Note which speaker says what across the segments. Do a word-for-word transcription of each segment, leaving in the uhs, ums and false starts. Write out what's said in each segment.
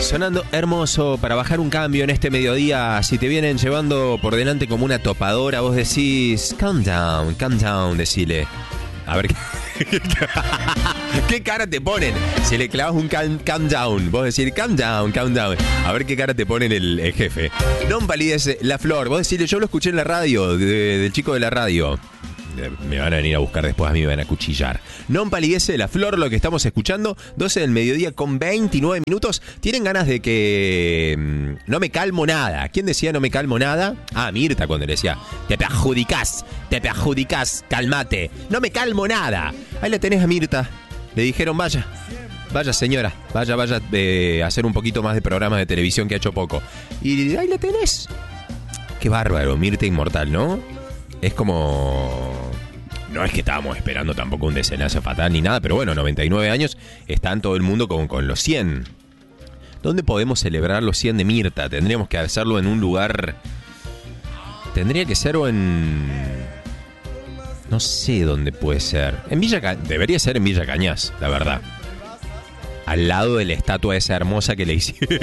Speaker 1: Sonando hermoso para bajar un cambio en este mediodía. Si te vienen llevando por delante como una topadora, vos decís, calm down, calm down, decile. A ver, ¿qué cara te ponen? Si le clavas un calm, calm down, vos decís, calm down, calm down. A ver qué cara te ponen el, el jefe. No empalidece la flor. Vos decís, yo lo escuché en la radio, de, del chico de la radio. Me van a venir a buscar después, a mí me van a cuchillar. No empalidece la flor, lo que estamos escuchando. doce del mediodía con veintinueve minutos. ¿Tienen ganas de que mmm, no me calmo nada? ¿Quién decía no me calmo nada? Ah, Mirta cuando le decía, te perjudicás, te perjudicás, calmate. No me calmo nada. Ahí la tenés a Mirta. Le dijeron, vaya, vaya señora, vaya, vaya eh, a hacer un poquito más de programas de televisión que ha hecho poco. Y ahí la tenés. Qué bárbaro, Mirta inmortal, ¿no? Es como... No es que estábamos esperando tampoco un desenlace fatal ni nada, pero bueno, noventa y nueve años, está en todo el mundo con, con los cien. ¿Dónde podemos celebrar los cien de Mirta? Tendríamos que hacerlo en un lugar... Tendría que ser o en... No sé dónde puede ser. En Villa Ca... Debería ser en Villa Cañas, la verdad. Al lado de la estatua esa hermosa que le hicieron.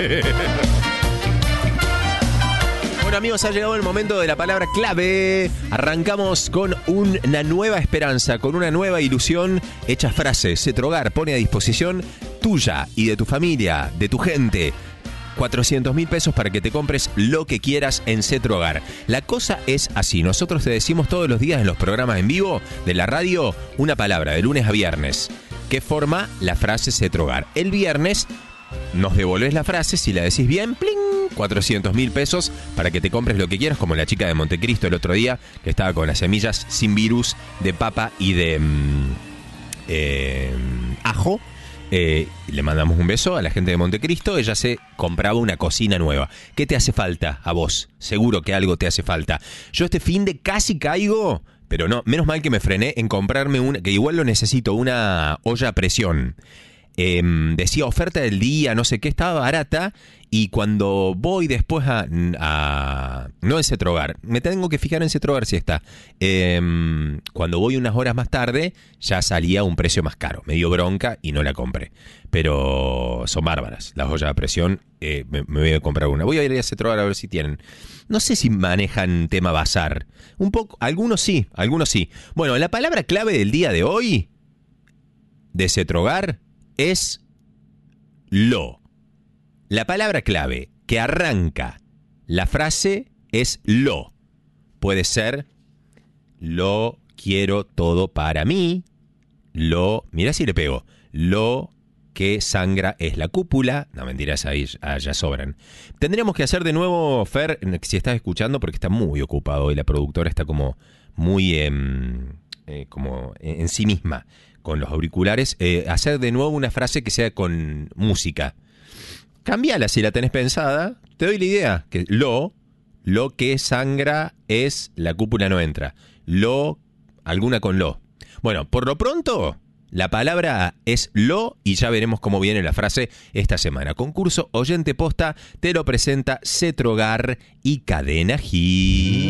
Speaker 1: Bueno, amigos, ha llegado el momento de la palabra clave. Arrancamos con una nueva esperanza, con una nueva ilusión. Hecha frase, Cetrogar pone a disposición tuya y de tu familia, de tu gente, cuatrocientos mil pesos para que te compres lo que quieras en Cetrogar. La cosa es así. Nosotros te decimos todos los días en los programas en vivo de la radio una palabra, de lunes a viernes, que forma la frase Cetrogar. El viernes nos devolvés la frase, si la decís bien, ¡pling! cuatrocientos mil pesos para que te compres lo que quieras, como la chica de Montecristo el otro día, que estaba con las semillas sin virus de papa y de mmm, eh, ajo. Eh, le mandamos un beso a la gente de Montecristo. Ella se compraba una cocina nueva. ¿Qué te hace falta a vos? Seguro que algo te hace falta. Yo este fin de casi caigo, pero no, menos mal que me frené en comprarme una, que igual lo necesito, una olla a presión. Eh, decía oferta del día, no sé qué, estaba barata. Y cuando voy después a, a no en Cetrogar, me tengo que fijar en Cetrogar si está. Eh, cuando voy unas horas más tarde, ya salía a un precio más caro. Me dio bronca y no la compré. Pero son bárbaras las ollas a presión. Eh, me, me voy a comprar una. Voy a ir a Cetrogar a ver si tienen. No sé si manejan tema bazar. Un poco, algunos sí, algunos sí. Bueno, la palabra clave del día de hoy de Cetrogar es lo. La palabra clave que arranca la frase es lo. Puede ser lo quiero todo para mí. Lo, mirá si le pego. Lo que sangra es la cúpula. No, mentiras, ahí ya sobran. Tendríamos que hacer de nuevo, Fer, si estás escuchando, porque está muy ocupado y la productora está como muy eh, eh, como en sí misma con los auriculares. Eh, hacer de nuevo una frase que sea con música. Cambiala si la tenés pensada. Te doy la idea. Que lo, lo que sangra es la cúpula no entra. Lo, alguna con lo. Bueno, por lo pronto, la palabra es lo y ya veremos cómo viene la frase esta semana. Concurso Oyente Posta te lo presenta Cetrogar y Cadena G.